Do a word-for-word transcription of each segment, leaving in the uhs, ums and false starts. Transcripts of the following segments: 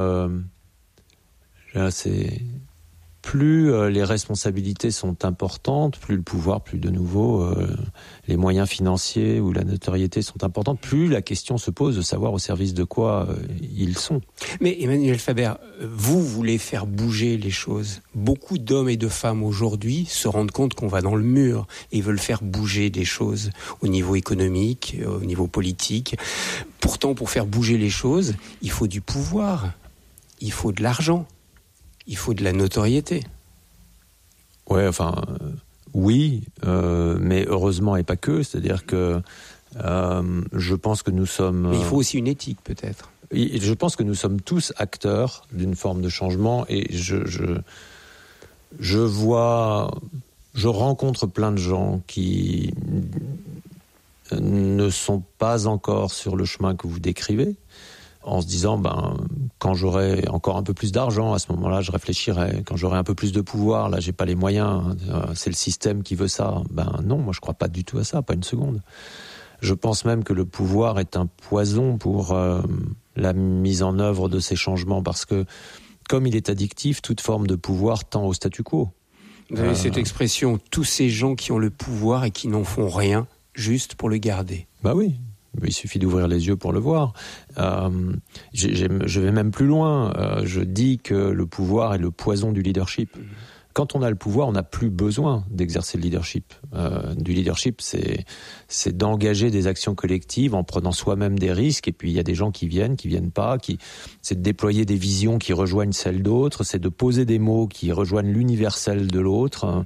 Euh, là, c'est... Plus euh, les responsabilités sont importantes, plus le pouvoir, plus de nouveau euh, les moyens financiers ou la notoriété sont importantes, plus la question se pose de savoir au service de quoi euh, ils sont. Mais Emmanuel Faber, vous voulez faire bouger les choses. Beaucoup d'hommes et de femmes aujourd'hui se rendent compte qu'on va dans le mur et veulent faire bouger des choses au niveau économique, au niveau politique. Pourtant, pour faire bouger les choses, il faut du pouvoir, il faut de l'argent. Il faut de la notoriété. Ouais, enfin, euh, oui, euh, mais heureusement et pas que. C'est-à-dire que euh, je pense que nous sommes... Mais il faut aussi une éthique, peut-être. Je pense que nous sommes tous acteurs d'une forme de changement et je, je, je vois... Je rencontre plein de gens qui ne sont pas encore sur le chemin que vous décrivez, en se disant, ben, quand j'aurai encore un peu plus d'argent, à ce moment-là, je réfléchirai. Quand j'aurai un peu plus de pouvoir, là, j'ai pas les moyens, c'est le système qui veut ça. Ben non, moi, je crois pas du tout à ça, pas une seconde. Je pense même que le pouvoir est un poison pour euh, la mise en œuvre de ces changements, parce que, comme il est addictif, toute forme de pouvoir tend au statu quo. Vous avez euh... cette expression, tous ces gens qui ont le pouvoir et qui n'en font rien, juste pour le garder. Bah oui. Il suffit d'ouvrir les yeux pour le voir. Euh, j'ai, j'ai, je vais même plus loin. Euh, je dis que le pouvoir est le poison du leadership. Quand on a le pouvoir, on n'a plus besoin d'exercer le leadership. Euh, du leadership, c'est, c'est d'engager des actions collectives en prenant soi-même des risques. Et puis, il y a des gens qui viennent, qui viennent pas. Qui, c'est de déployer des visions qui rejoignent celles d'autres. C'est de poser des mots qui rejoignent l'universel de l'autre.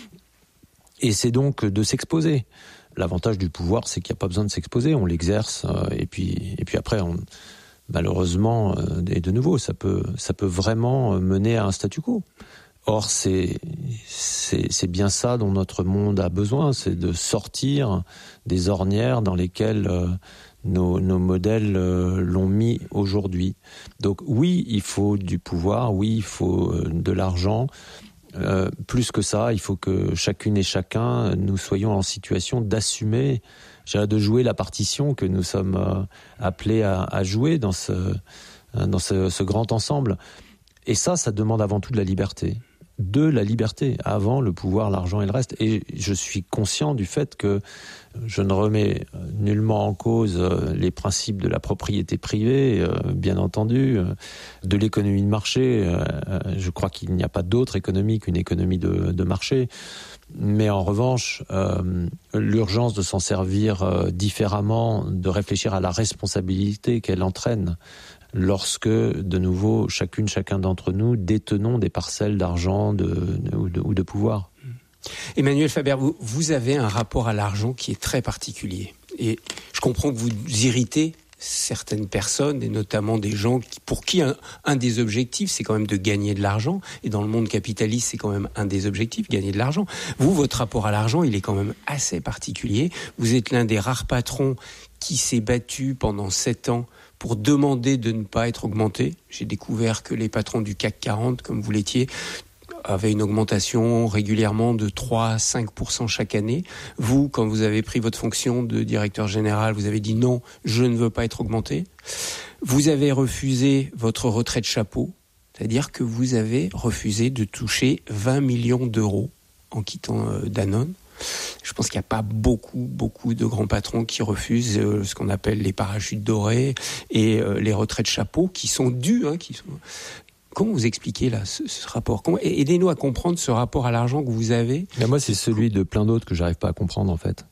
Et c'est donc de s'exposer. L'avantage du pouvoir, c'est qu'il n'y a pas besoin de s'exposer, on l'exerce, euh, et puis et puis après, on, malheureusement, euh, et de nouveau, ça peut ça peut vraiment mener à un statu quo. Or, c'est c'est c'est bien ça dont notre monde a besoin, c'est de sortir des ornières dans lesquelles euh, nos nos modèles euh, l'ont mis aujourd'hui. Donc oui, il faut du pouvoir, oui, il faut euh, de l'argent. Euh, plus que ça, il faut que chacune et chacun, nous soyons en situation d'assumer, de jouer la partition que nous sommes euh, appelés à, à jouer dans, ce, dans ce, ce grand ensemble. Et ça, ça demande avant tout de la liberté. De la liberté, avant le pouvoir, l'argent et le reste. Et je suis conscient du fait que je ne remets nullement en cause les principes de la propriété privée, bien entendu, de l'économie de marché. Je crois qu'il n'y a pas d'autre économie qu'une économie de, de marché. Mais en revanche, euh, l'urgence de s'en servir euh, différemment, de réfléchir à la responsabilité qu'elle entraîne lorsque, de nouveau, chacune, chacun d'entre nous détenons des parcelles d'argent de, de, ou, de, ou de pouvoir. Emmanuel Faber, vous, vous avez un rapport à l'argent qui est très particulier. Et je comprends que vous irritez certaines personnes, et notamment des gens qui, pour qui un, un des objectifs, c'est quand même de gagner de l'argent. Et dans le monde capitaliste, c'est quand même un des objectifs, gagner de l'argent. Vous, votre rapport à l'argent, il est quand même assez particulier. Vous êtes l'un des rares patrons qui s'est battu pendant sept ans pour demander de ne pas être augmenté. J'ai découvert que les patrons du C A C quarante, comme vous l'étiez, avaient une augmentation régulièrement de trois à cinq pour cent chaque année. Vous, quand vous avez pris votre fonction de directeur général, vous avez dit non, je ne veux pas être augmenté. Vous avez refusé votre retrait de chapeau, c'est-à-dire que vous avez refusé de toucher vingt millions d'euros en quittant euh, Danone. Je pense qu'il n'y a pas beaucoup, beaucoup de grands patrons qui refusent euh, ce qu'on appelle les parachutes dorés et euh, les retraits de chapeau qui sont dus. Hein, qui sont... Comment vous expliquez là ce, ce rapport ? Comment... Aidez-nous à comprendre ce rapport à l'argent que vous avez. Mais moi, c'est celui de plein d'autres que j'arrive pas à comprendre en fait.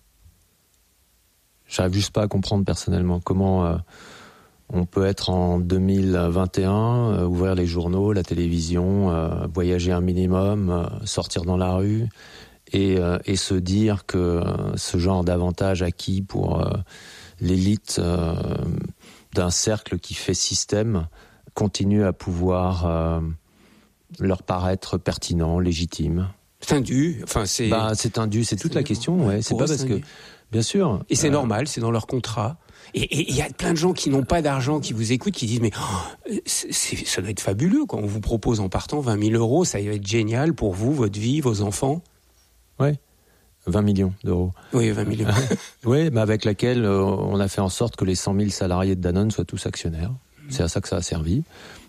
J'arrive juste pas à comprendre personnellement comment euh, on peut être en deux mille vingt et un, euh, ouvrir les journaux, la télévision, euh, voyager un minimum, euh, sortir dans la rue. Et, euh, et se dire que euh, ce genre d'avantage acquis pour euh, l'élite euh, d'un cercle qui fait système continue à pouvoir euh, leur paraître pertinent, légitime. C'est un dû. Enfin, c'est... Bah, c'est un dû, c'est, c'est toute la question. Ouais. C'est pas parce que, bien sûr. Et c'est euh... normal, c'est dans leur contrat. Et il y a plein de gens qui n'ont pas d'argent, qui vous écoutent, qui disent mais oh, c'est, c'est, ça doit être fabuleux quand on vous propose en partant vingt mille euros, ça va être génial pour vous, votre vie, vos enfants. Oui, vingt millions d'euros. Oui, vingt millions. Oui, mais avec laquelle euh, on a fait en sorte que les cent mille salariés de Danone soient tous actionnaires. Mmh. C'est à ça que ça a servi.